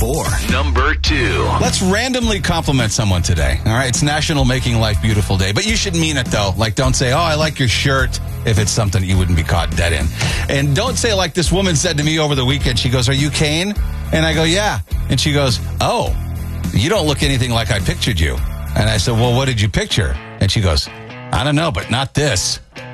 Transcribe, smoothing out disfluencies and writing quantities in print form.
4. Number 2. Let's randomly compliment someone today. All right, it's National Making Life Beautiful Day. But you should mean it, though. Like, don't say, oh, I like your shirt, if it's something you wouldn't be caught dead in. And don't say like this woman said to me over the weekend. She goes, are you Kane? And I go, yeah. And she goes, oh, you don't look anything like I pictured you. And I said, well, what did you picture? And she goes, I don't know, but not this.